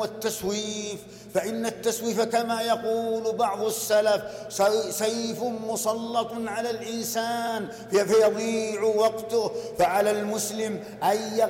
والتسويف، فإن التسويف كما يقول بعض السلف سيف مسلط على الإنسان فيضيع وقته. فعلى المسلم أن